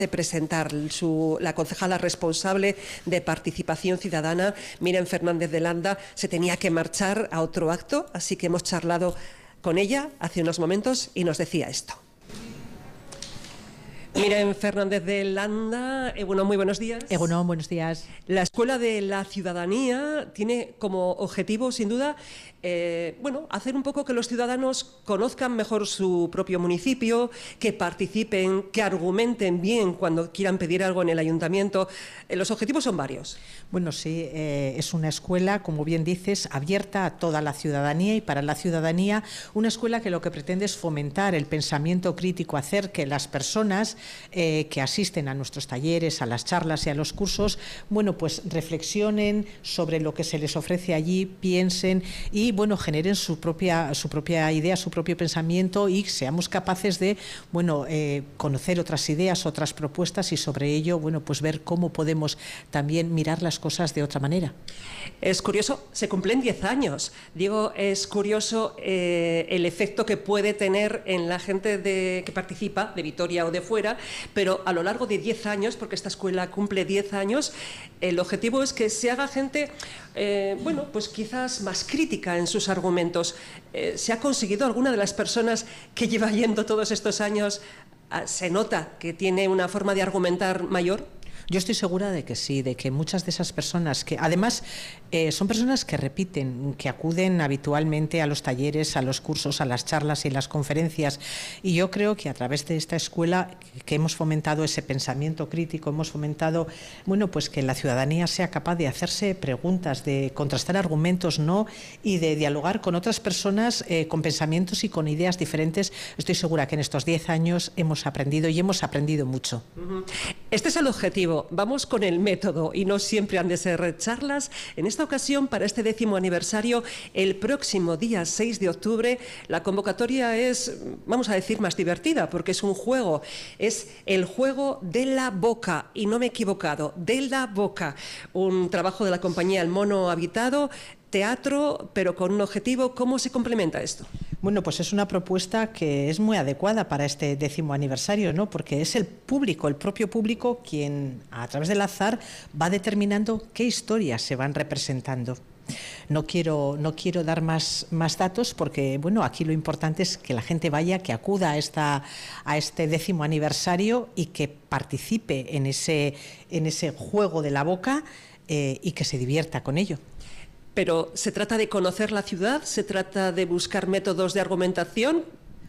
de presentar la concejala responsable de Participación Ciudadana, Miren Fernández de Landa, se tenía que marchar a otro acto, así que hemos charlado con ella hace unos momentos y nos decía esto. Miren Fernández de Landa, muy buenos días. Egunon, buenos días. La Escuela de la Ciudadanía tiene como objetivo, sin duda, hacer un poco que los ciudadanos conozcan mejor su propio municipio, que participen, que argumenten bien cuando quieran pedir algo en el ayuntamiento. Los objetivos son varios. Bueno, sí, es una escuela, como bien dices, abierta a toda la ciudadanía y para la ciudadanía, una escuela que lo que pretende es fomentar el pensamiento crítico, hacer que las personas que asisten a nuestros talleres, a las charlas y a los cursos, pues reflexionen sobre lo que se les ofrece allí, piensen y generen su propia idea, su propio pensamiento y seamos capaces de conocer otras ideas, otras propuestas y sobre ello ver cómo podemos también mirar las cosas de otra manera. Es curioso, se cumplen 10 años. Digo, es curioso el efecto que puede tener en la gente que participa, de Vitoria o de fuera, pero a lo largo de 10 años, porque esta escuela cumple 10 años, el objetivo es que se haga gente, quizás más crítica en sus argumentos. ¿Se ha conseguido? ¿Alguna de las personas que lleva yendo todos estos años se nota que tiene una forma de argumentar mayor? Yo estoy segura de que sí, de que muchas de esas personas que además son personas que repiten, que acuden habitualmente a los talleres, a los cursos, a las charlas y las conferencias, y yo creo que a través de esta escuela que hemos fomentado ese pensamiento crítico, hemos fomentado que la ciudadanía sea capaz de hacerse preguntas, de contrastar argumentos, y de dialogar con otras personas con pensamientos y con ideas diferentes. Estoy segura que en estos 10 años hemos aprendido y hemos aprendido mucho. Este es el objetivo. Vamos con el método y no siempre han de ser charlas. En esta ocasión, para este 10º aniversario, el próximo día 6 de octubre, la convocatoria es, vamos a decir, más divertida porque es un juego. Es el juego de la boca, y no me he equivocado, de la boca. Un trabajo de la compañía El Mono Habitado, teatro, pero con un objetivo. ¿Cómo se complementa esto? Pues es una propuesta que es muy adecuada para este 10º aniversario, porque es el público, el propio público, quien a través del azar va determinando qué historias se van representando. No quiero dar más datos porque aquí lo importante es que la gente vaya, que acuda a este 10º aniversario y que participe en ese juego de la boca y que se divierta con ello. Pero ¿se trata de conocer la ciudad? ¿Se trata de buscar métodos de argumentación?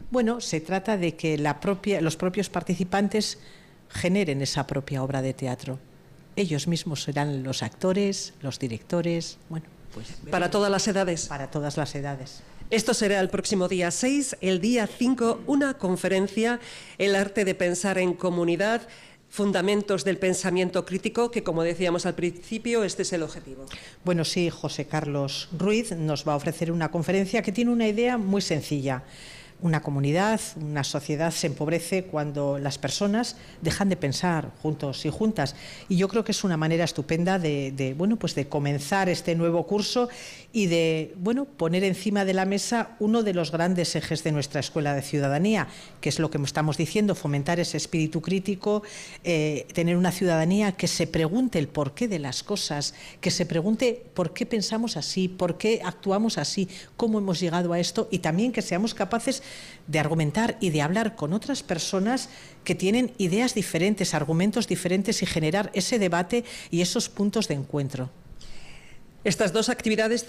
Se trata de que los propios participantes generen esa propia obra de teatro. Ellos mismos serán los actores, los directores, ¿Para todas las edades? Para todas las edades. Esto será el próximo día 6, el día 5, una conferencia, El arte de pensar en comunidad, fundamentos del pensamiento crítico, que como decíamos al principio, este es el objetivo. Sí, José Carlos Ruiz nos va a ofrecer una conferencia que tiene una idea muy sencilla. Una comunidad, una sociedad se empobrece cuando las personas dejan de pensar juntos y juntas. Y yo creo que es una manera estupenda de comenzar este nuevo curso y de poner encima de la mesa uno de los grandes ejes de nuestra Escuela de Ciudadanía, que es lo que estamos diciendo, fomentar ese espíritu crítico, tener una ciudadanía que se pregunte el porqué de las cosas, que se pregunte por qué pensamos así, por qué actuamos así, cómo hemos llegado a esto, y también que seamos capaces de argumentar y de hablar con otras personas que tienen ideas diferentes, argumentos diferentes y generar ese debate y esos puntos de encuentro. Estas dos actividades